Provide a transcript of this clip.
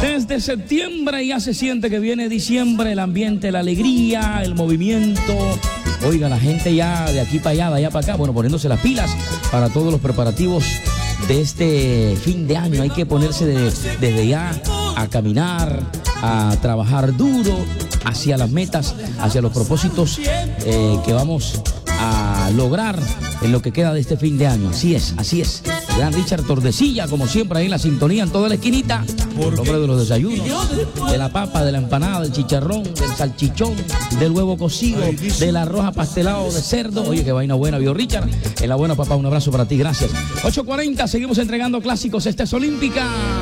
Desde septiembre ya se siente que viene diciembre, el ambiente, la alegría, el movimiento. Oiga, la gente ya de aquí para allá, de allá para acá, bueno, poniéndose las pilas para todos los preparativos de este fin de año. Hay que ponerse desde ya a caminar, a trabajar duro hacia las metas, hacia los propósitos que vamos a lograr en lo que queda de este fin de año. Así es, así es. Gran Richard Tordesilla, como siempre, ahí en la sintonía, en toda la esquinita. El hombre de los desayunos, de la papa, de la empanada, del chicharrón, del salchichón, del huevo cocido, del arroz apastelado de cerdo. Oye, qué vaina buena, vio Richard. En la buena, papá, un abrazo para ti, gracias. 8:40, seguimos entregando clásicos. Esta es Olímpica.